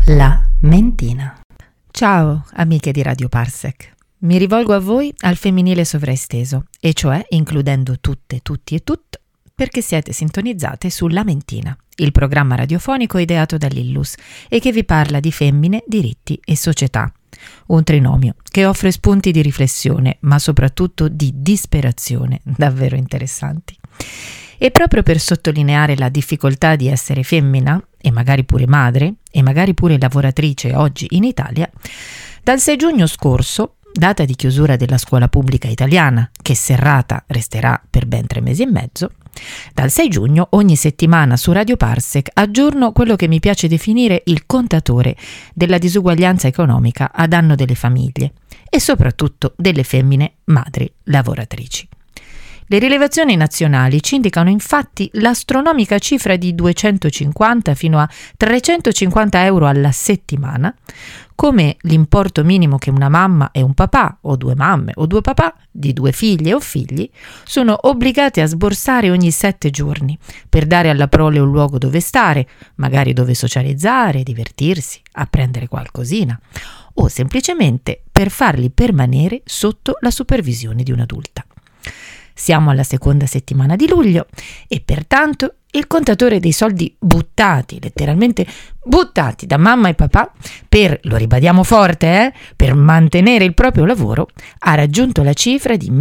La mentina. Ciao amiche di Radio Parsec, mi rivolgo a voi al femminile sovraesteso, e cioè includendo tutte, tutti e tutto, perché siete sintonizzate su La Mentina, il programma radiofonico ideato dall'Illus e che vi parla di femmine, diritti e società. Un trinomio che offre spunti di riflessione, ma soprattutto di disperazione davvero interessanti. E proprio per sottolineare la difficoltà di essere femmina, e magari pure madre, e magari pure lavoratrice oggi in Italia, dal 6 giugno scorso, data di chiusura della scuola pubblica italiana, che serrata resterà per ben 3 mesi e mezzo, dal 6 giugno ogni settimana su Radio Parsec aggiorno quello che mi piace definire il contatore della disuguaglianza economica a danno delle famiglie e soprattutto delle femmine madri lavoratrici. Le rilevazioni nazionali ci indicano infatti l'astronomica cifra di 250 fino a 350 euro alla settimana come l'importo minimo che una mamma e un papà, o due mamme o due papà, di 2 figlie o figli, sono obbligati a sborsare ogni 7 giorni per dare alla prole un luogo dove stare, magari dove socializzare, divertirsi, apprendere qualcosina, o semplicemente per farli permanere sotto la supervisione di un'adulta. Siamo alla seconda settimana di luglio e pertanto il contatore dei soldi buttati, letteralmente buttati da mamma e papà per, lo ribadiamo forte, per mantenere il proprio lavoro, ha raggiunto la cifra di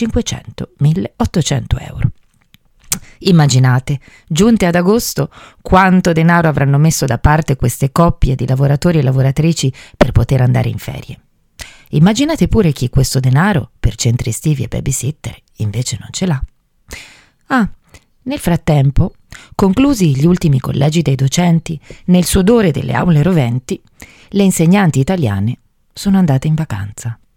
1.500-1.800 euro. Immaginate, giunte ad agosto, quanto denaro avranno messo da parte queste coppie di lavoratori e lavoratrici per poter andare in ferie. Immaginate pure chi questo denaro per centri estivi e babysitter invece non ce l'ha. Nel frattempo, conclusi gli ultimi collegi dei docenti, nel sudore delle aule roventi, le insegnanti italiane sono andate in vacanza.